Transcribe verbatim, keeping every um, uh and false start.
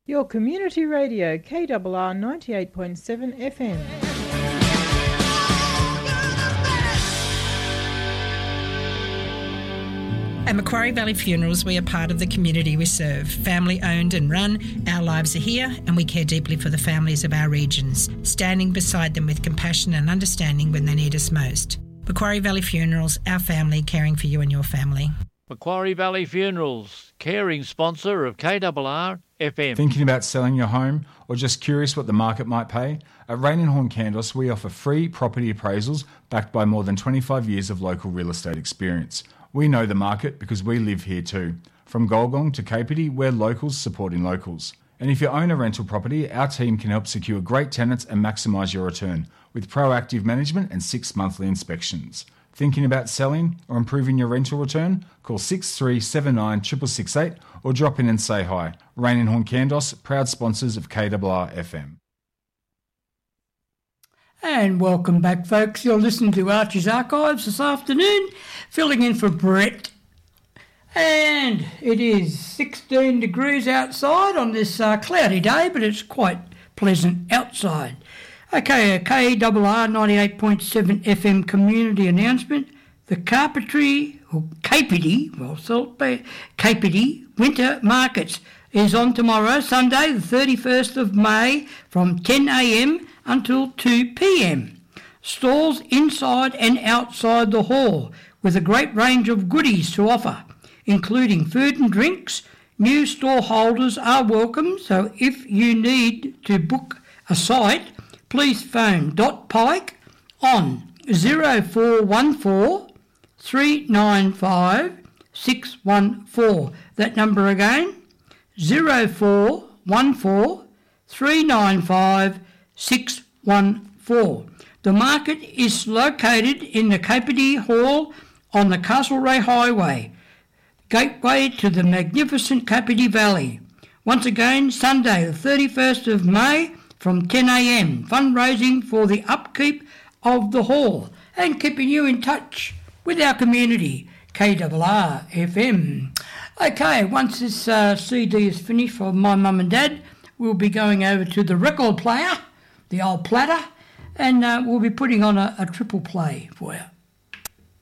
Your community radio, K R R ninety-eight point seven F M. At Macquarie Valley Funerals, we are part of the community we serve. Family owned and run, our lives are here and we care deeply for the families of our regions, standing beside them with compassion and understanding when they need us most. Macquarie Valley Funerals, our family caring for you and your family. Macquarie Valley Funerals, caring sponsor of K R R F M. Thinking about selling your home or just curious what the market might pay? At Rain and Horn Candos, we offer free property appraisals backed by more than twenty-five years of local real estate experience. We know the market because we live here too. From Golgong to Kapiti, we're locals supporting locals. And if you own a rental property, our team can help secure great tenants and maximise your return with proactive management and six monthly inspections. Thinking about selling or improving your rental return? Call six three seven nine six six six eight or drop in and say hi. Rain and Horn Candos, proud sponsors of K R R F M. And welcome back, folks. You're listening to Archie's Archives this afternoon, filling in for Brett. And it is sixteen degrees outside on this uh, cloudy day, but it's quite pleasant outside. Okay, a K R R ninety-eight point seven F M community announcement. The Carpentry, or Kapiti, well, Salt Bay, Kapiti Winter Markets is on tomorrow, Sunday, the thirty-first of May, from ten a m until two p m. Stalls inside and outside the hall with a great range of goodies to offer, including food and drinks. New store holders are welcome, so if you need to book a site, please phone Dot Pike on zero four one four three nine five six one four. That number again, zero four one four three nine five six one four. The market is located in the Kapiti Hall on the Castlereagh Highway, gateway to the magnificent Kapiti Valley. Once again, Sunday the thirty-first of May from ten a m, fundraising for the upkeep of the hall and keeping you in touch with our community, K R R F M. Okay, once this uh, C D is finished for my mum and dad, we'll be going over to the record player, the old platter, and uh, we'll be putting on a, a triple play for you.